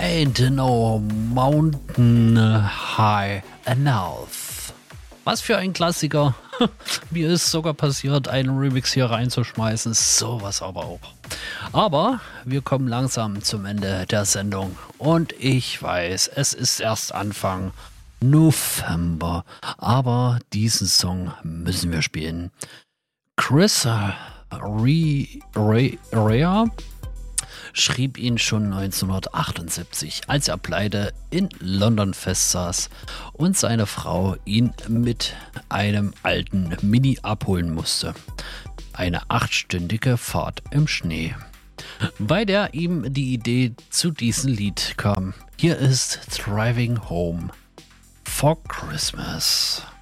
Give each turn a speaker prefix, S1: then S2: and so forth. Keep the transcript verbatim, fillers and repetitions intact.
S1: Ain't no mountain high enough. Was für ein Klassiker. Mir ist sogar passiert, einen Remix hier reinzuschmeißen. Sowas aber auch. Aber wir kommen langsam zum Ende der Sendung. Und ich weiß, es ist erst Anfang November. Aber diesen Song müssen wir spielen. Chris Rea schrieb ihn schon neunzehnhundertachtundsiebzig, als er pleite in London festsaß und seine Frau ihn mit einem alten Mini abholen musste. Eine achtstündige Fahrt im Schnee. Bei der ihm die Idee zu diesem Lied kam. Hier ist Driving Home for Christmas.